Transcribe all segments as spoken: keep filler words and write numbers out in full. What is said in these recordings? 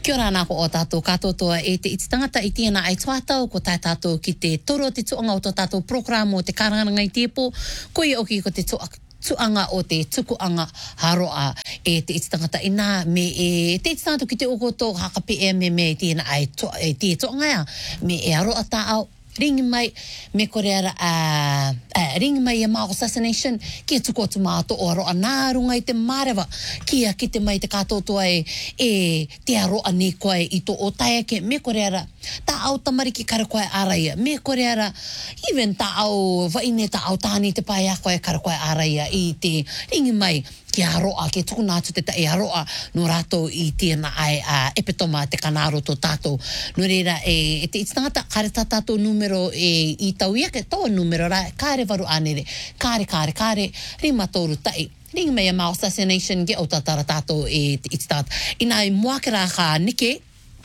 Kia ora nā ko o tātou katotoa e te iti tangata I tēnā ai tuatau ko tai tātou ki te toro te tuanga o tō tātou program o te karangai tēpo, ko i oki ko te tuanga o te tukuanga haroa e te iti tangata ina me e te iti tangata ki te okoto hakape e me me tēnā ai e te tuanga me e haroa tā au. Ringi mai me kore ara uh, uh, ringi mai e Mao assassination ki e tuko atu mātou o aroa nā runga I te marewa kia ki te mai te katotoa e, e te aroa ne koe I tō o taeke me kore ara tā au tamariki kara koe araia me kore ara even tā au vaine tā au tāni te pai a koe kara koe araia I te ringi mai ki aroa, ke tuku nātu te ta e aroa no rātou I tēnā ai uh, epitoma te kanaro tō tātou. No reira, e, e te iti tangata, kare tā tātou numero e, I tau ia, ke tō numero rā, kāre waru anere, kāre, kāre, kāre, rima tōru tai. Ringi mea Mao assassination ge o tātara tātou e te iti tangata. Ina I muakera kā nike,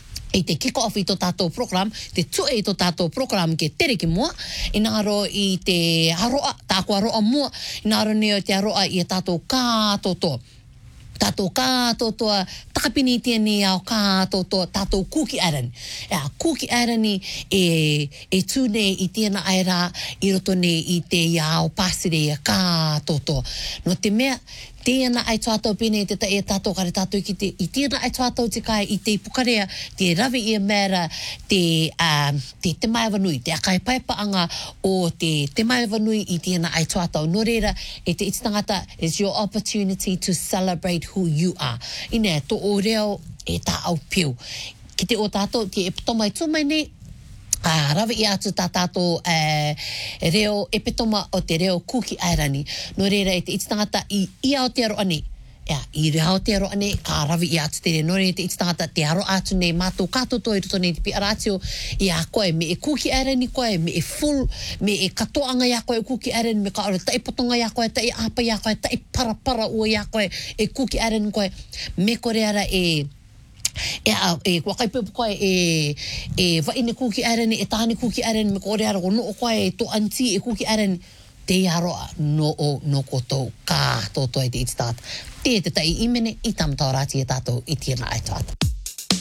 I te kick off I tō tātou program, te tue I tō tātou program ke tere ki mua, I ngaro I te haroa, tāko haroa mua, I ngaro neo te haroa I a tātou kātoto. Tātou kātotoa, takapini tēnei au kātotoa, tātou kuki arani. Ea, kuki arani e, e tūne I tēnā aira, I roto nei I te iau pasire a kātoto. No te mea, tēnā ai tuatau pene te ta e tātou kare tātou ki te, I tēnā ai tuatau te kai I te pukarea, te rawe I a mera, te, uh, te te mai wanui, te akai paipaanga o te te mai wanui I tēnā ai tuatau. No reira, e te iti tangata is your opportunity to celebrate who you are. Ine, tō o reo e tā au piu. Ki te o tātou, te e putomai tūmai nei, Ah, rawe I atu tā tātou uh, reo epitoma o te reo kuki airani. No reira e te iti tangata I, I ao te aroa nei. Ea, I reo te aroa nei, ka rawe I atu te re. No reira te iti tangata te aro atu nei, mātou katoto I roto nei te pi aratio I a koe, me e kuki airani koe, me e full, me e katoanga I a koe kuki airani, me ka ora tai potonga I a koe, tai apa I a koe, tai parapara ua I a koe, e kuki airani koe, me kore ara e... E a e wakai pepu koe e e vaine kuki arani e tāne kuki arani me kore ara ko no koe e to anti e kuki arani te aroa no o no koto ka toto e te iti tata. Te te tai imene I tamtau rāti e tātou I tēnā ai tata.